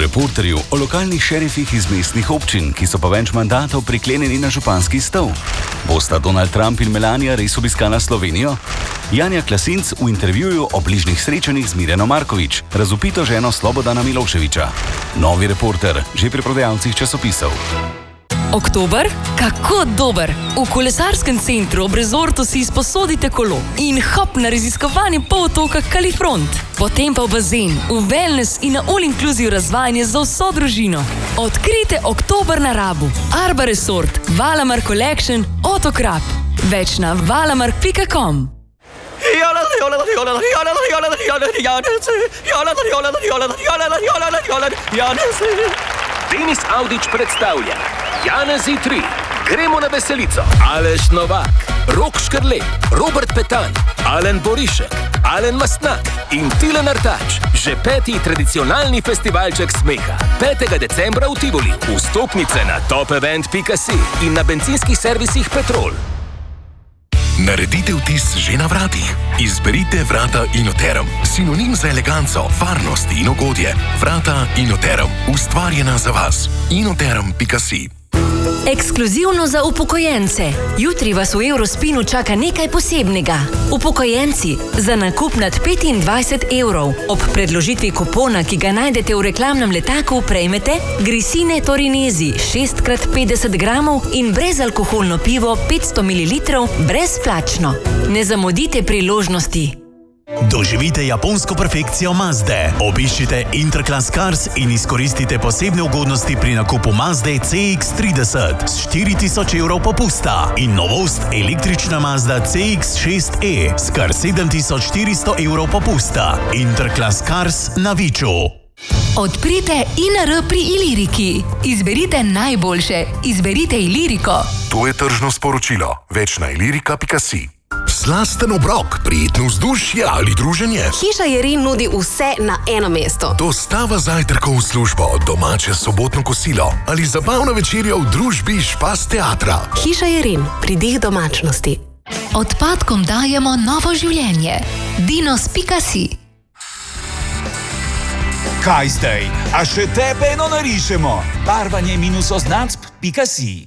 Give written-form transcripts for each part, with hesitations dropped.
Reporterju o lokalnih šerifih iz mestnih občin, ki so pa več mandatov priklenjeni na županski stol. Bosta Donald Trump in Melania res obiskala Slovenijo? Janja Klasinc v intervjuju o bližnjih srečanjih z Mirjano Markovič, razvpito ženo Slobodana Miloševića. Novi Reporter, že pri prodajalcih časopisov. Oktober? Kako dober! V kolesarskem centru ob rezortu si izposodite kolo in hop na raziskovanje polotoka Kalifront. Potem pa v bazen, v wellness in na all-inclusive razvajanje za vso družino. Odkrijte oktober na Rabu. Arba Resort, Valamar Collection, Otokrap. Več na valamark.com. Denis Avdić predstavlja Janezi 3, Gremo na veselico, Aleš Novak, Rok Škrlej, Robert Petan, Alen Borišek, Alen Mastnak in Tilen Artač. Že 5. tradicionalni festivalček smeha. 5. decembra v Tivoli. Vstopnice na topevent.si in na bencinskih servisih Petrol. Naredite vtis že na vratih. Izberite vrata Inoterum. Sinonim za eleganco, varnost in ugodje. Vrata Inoterum. Ustvarjena za vas. Inoterum.si. Ekskluzivno za upokojence. Jutri vas v Eurospinu čaka nekaj posebnega. Upokojenci, za nakup nad 25 evrov. Ob predložitvi kupona, ki ga najdete v reklamnem letaku, prejmete Grisine Torinesi 6x50 gramov in brezalkoholno pivo 500 ml brezplačno. Ne zamudite priložnosti. Doživite japonsko perfekcijo Mazde. Obiščite Interclass Cars in izkoristite posebne ugodnosti pri nakupu Mazde CX-30 s 4000 evrov popusta in novost električna Mazda CX-6e s kar 7400 evrov popusta. Interclass Cars na Viču. Odprite INR pri Iliriki. Izberite najboljše. Izberite Iliriko. To je tržno sporočilo. Več na ilirika.si. Slasten obrok, prijetno vzdušje ali druženje. Hiša Jerin nudi vse na eno mesto. Dostava zajtrkov v službo, domače sobotno kosilo ali zabavna večerja v družbi Špas teatra. Hiša Jerin, pridih domačnosti. Odpadkom dajemo novo življenje. Dinos.si. Kaj zdaj? A še tebe eno narišemo? Barvanje -oznacb.si.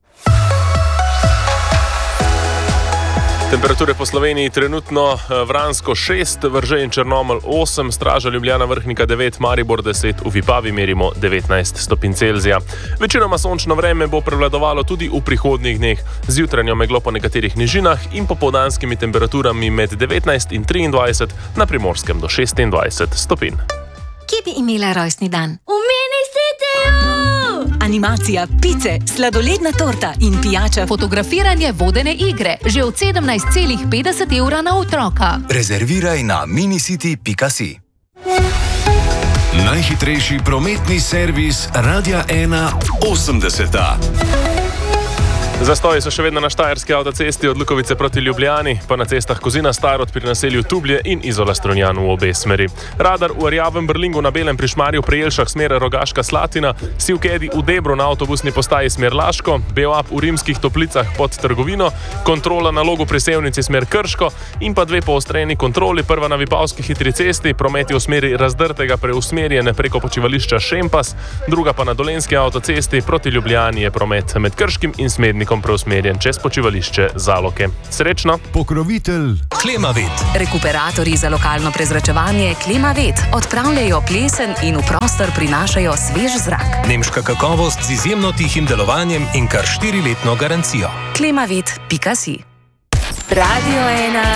Temperature po Sloveniji trenutno Vransko 6, Vrže in Črnomelj 8, Straža Ljubljana Vrhnika 9, Maribor 10, v Vipavi merimo 19 stopinj Celzija. Večinoma sončno vreme bo prevladovalo tudi v prihodnjih dneh, z jutranjo meglo po nekaterih nižinah in popoldanskimi temperaturami med 19 in 23, na Primorskem do 26 stopinj. Kje bi imela rojstni dan? V Mini Cityju! Animacija, pice, sladoledna torta in pijača. Fotografiranje vodene igre, že od 17,50 evra na otroka. Rezerviraj na minicity.si. Najhitrejši prometni servis Radia 1 80. Zastoji so še vedno na štajerski avtocesti od Lukovice proti Ljubljani, pa na cestah Kozina Starod pri naselju Tublje in Izola Strunjan v obe smeri. Radar v Rjavem Brlingu na Belem pri Šmarju pri Jelšah smer Rogaška Slatina, Sivkedi v Debru na avtobusni postaji smer Laško, Beoap v Rimskih Toplicah pod Trgovino, kontrola na Logu pri Sevnici smer Krško in pa dve poostreni kontroli, prva na Vipavski hitri cesti, prometi v smeri Razdrtega preusmerjene preko počivališča Šempas, druga pa na Dolenjski avtocesti proti Ljubljani je promet med Krškim in Smednikom preusmerjen čez počivališče Zaloke. Srečno! Pokrovitelj Klimavet. Rekuperatorji za lokalno prezračevanje Klimavet odpravljajo plesen in v prostor prinašajo svež zrak. Nemška kakovost z izjemno tihim delovanjem in kar 4-letno garancijo. Klimavet.si. Radio 1